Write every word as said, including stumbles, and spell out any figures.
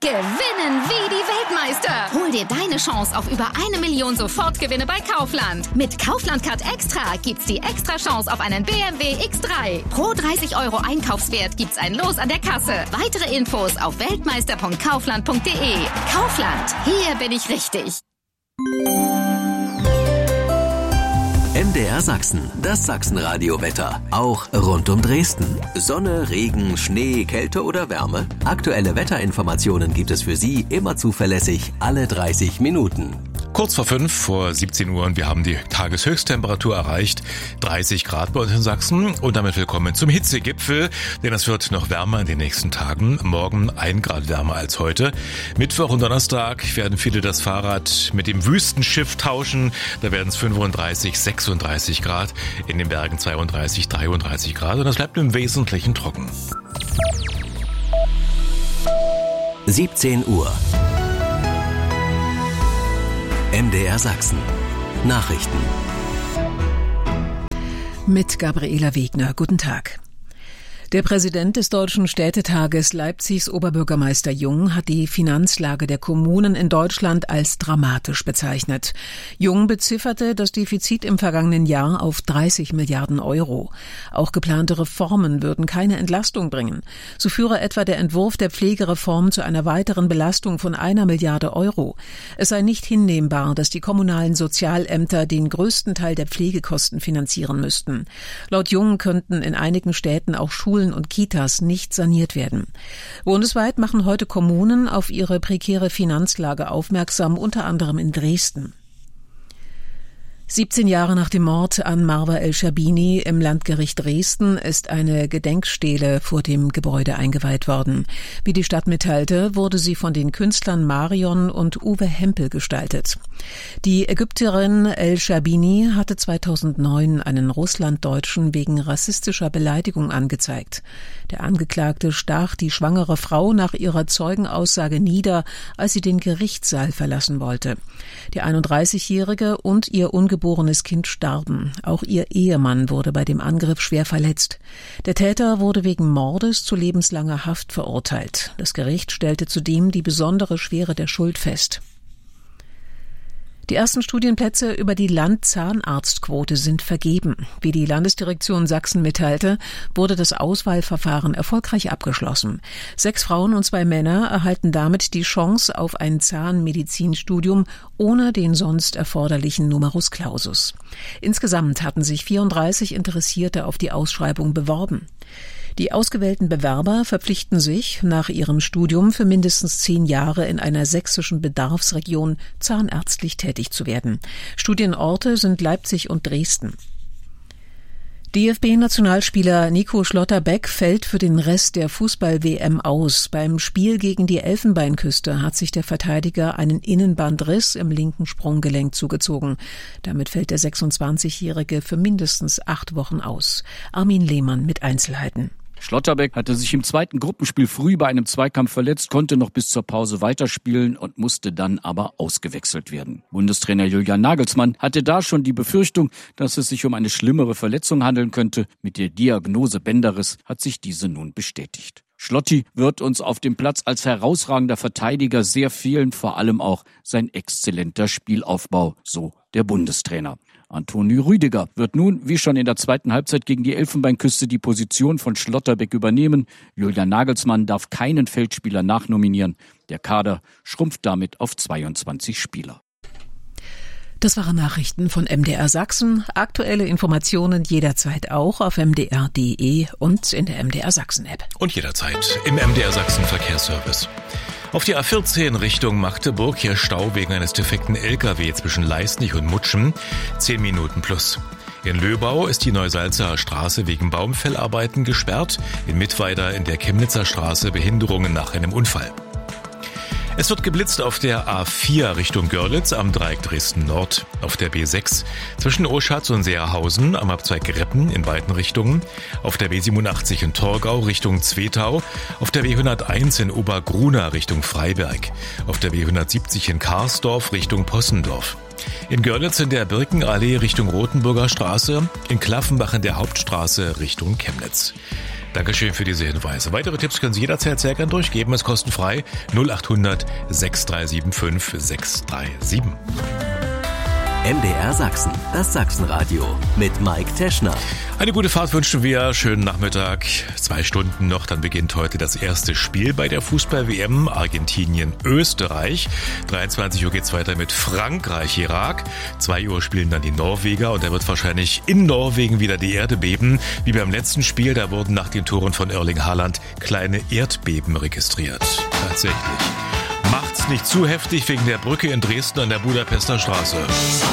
Gewinnen wie die Weltmeister. Hol dir deine Chance auf über eine Million Sofortgewinne bei Kaufland. Mit Kaufland Card Extra gibt's die extra Chance auf einen B M W X drei. Pro dreißig Euro Einkaufswert gibt's ein Los an der Kasse. Weitere Infos auf weltmeister punkt kaufland punkt de. Kaufland, hier bin ich richtig. M D R Sachsen, das Sachsenradio-Wetter. Auch rund um Dresden. Sonne, Regen, Schnee, Kälte oder Wärme. Aktuelle Wetterinformationen gibt es für Sie immer zuverlässig alle dreißig Minuten. Kurz vor fünf, vor siebzehn Uhr, und wir haben die Tageshöchsttemperatur erreicht. dreißig Grad bei uns in Sachsen. Und damit willkommen zum Hitzegipfel, denn es wird noch wärmer in den nächsten Tagen. Morgen ein Grad wärmer als heute. Mittwoch und Donnerstag werden viele das Fahrrad mit dem Wüstenschiff tauschen. Da werden es fünfunddreißig, sechsunddreißig Grad. In den Bergen zweiunddreißig, dreiunddreißig Grad. Und das bleibt im Wesentlichen trocken. siebzehn Uhr. M D R Sachsen. Nachrichten. Mit Gabriela Wegner. Guten Tag. Der Präsident des Deutschen Städtetages Leipzigs, Oberbürgermeister Jung, hat die Finanzlage der Kommunen in Deutschland als dramatisch bezeichnet. Jung bezifferte das Defizit im vergangenen Jahr auf dreißig Milliarden Euro. Auch geplante Reformen würden keine Entlastung bringen. So führe etwa der Entwurf der Pflegereform zu einer weiteren Belastung von einer Milliarde Euro. Es sei nicht hinnehmbar, dass die kommunalen Sozialämter den größten Teil der Pflegekosten finanzieren müssten. Laut Jung könnten in einigen Städten auch Schulen und Kitas nicht saniert werden. Bundesweit machen heute Kommunen auf ihre prekäre Finanzlage aufmerksam, unter anderem in Dresden. siebzehn Jahre nach dem Mord an Marwa El-Scherbini im Landgericht Dresden ist eine Gedenkstele vor dem Gebäude eingeweiht worden. Wie die Stadt mitteilte, wurde sie von den Künstlern Marion und Uwe Hempel gestaltet. Die Ägypterin El-Scherbini hatte zweitausendneun einen Russlanddeutschen wegen rassistischer Beleidigung angezeigt. Der Angeklagte stach die schwangere Frau nach ihrer Zeugenaussage nieder, als sie den Gerichtssaal verlassen wollte. Die einunddreißigjährige und ihr ungeborenes geborenes Kind starben. Auch ihr Ehemann wurde bei dem Angriff schwer verletzt. Der Täter wurde wegen Mordes zu lebenslanger Haft verurteilt. Das Gericht stellte zudem die besondere Schwere der Schuld fest. Die ersten Studienplätze über die Landzahnarztquote sind vergeben. Wie die Landesdirektion Sachsen mitteilte, wurde das Auswahlverfahren erfolgreich abgeschlossen. Sechs Frauen und zwei Männer erhalten damit die Chance auf ein Zahnmedizinstudium ohne den sonst erforderlichen Numerus Clausus. Insgesamt hatten sich vierunddreißig Interessierte auf die Ausschreibung beworben. Die ausgewählten Bewerber verpflichten sich, nach ihrem Studium für mindestens zehn Jahre in einer sächsischen Bedarfsregion zahnärztlich tätig zu werden. Studienorte sind Leipzig und Dresden. D F B-Nationalspieler Nico Schlotterbeck fällt für den Rest der Fußball-W M aus. Beim Spiel gegen die Elfenbeinküste hat sich der Verteidiger einen Innenbandriss im linken Sprunggelenk zugezogen. Damit fällt der sechsundzwanzigjährige für mindestens acht Wochen aus. Armin Lehmann mit Einzelheiten. Schlotterbeck hatte sich im zweiten Gruppenspiel früh bei einem Zweikampf verletzt, konnte noch bis zur Pause weiterspielen und musste dann aber ausgewechselt werden. Bundestrainer Julian Nagelsmann hatte da schon die Befürchtung, dass es sich um eine schlimmere Verletzung handeln könnte. Mit der Diagnose Bänderriss hat sich diese nun bestätigt. Schlotti wird uns auf dem Platz als herausragender Verteidiger sehr fehlen, vor allem auch sein exzellenter Spielaufbau, so der Bundestrainer. Antonio Rüdiger wird nun, wie schon in der zweiten Halbzeit gegen die Elfenbeinküste, die Position von Schlotterbeck übernehmen. Julian Nagelsmann darf keinen Feldspieler nachnominieren. Der Kader schrumpft damit auf zweiundzwanzig Spieler. Das waren Nachrichten von M D R Sachsen. Aktuelle Informationen jederzeit auch auf m d r punkt d e und in der M D R Sachsen App. Und jederzeit im M D R Sachsen Verkehrsservice. Auf die A vierzehn Richtung Magdeburg, hier Stau wegen eines defekten L K W zwischen Leisnig und Mutschen, zehn Minuten plus. In Löbau ist die Neusalzer Straße wegen Baumfellarbeiten gesperrt, in Mittweida in der Chemnitzer Straße Behinderungen nach einem Unfall. Es wird geblitzt auf der A vier Richtung Görlitz am Dreieck Dresden-Nord, auf der B sechs zwischen Oschatz und Seerhausen am Abzweig Reppen in beiden Richtungen, auf der B siebenundachtzig in Torgau Richtung Zwetau, auf der B hunderteins in Obergruna Richtung Freiberg, auf der B hundertsiebzig in Karsdorf Richtung Possendorf. In Görlitz in der Birkenallee Richtung Rothenburger Straße, in Klaffenbach in der Hauptstraße Richtung Chemnitz. Dankeschön für diese Hinweise. Weitere Tipps können Sie jederzeit sehr gern durchgeben. Es kostenfrei null acht hundert sechs drei sieben fünf sechs drei sieben. M D R Sachsen, das Sachsenradio mit Mike Teschner. Eine gute Fahrt wünschen wir. Schönen Nachmittag. Zwei Stunden noch, dann beginnt heute das erste Spiel bei der Fußball-W M. Argentinien-Österreich. dreiundzwanzig Uhr geht's weiter mit Frankreich-Irak. Zwei Uhr spielen dann die Norweger und da wird wahrscheinlich in Norwegen wieder die Erde beben. Wie beim letzten Spiel, da wurden nach den Toren von Erling Haaland kleine Erdbeben registriert. Tatsächlich. Macht's nicht zu heftig wegen der Brücke in Dresden an der Budapester Straße.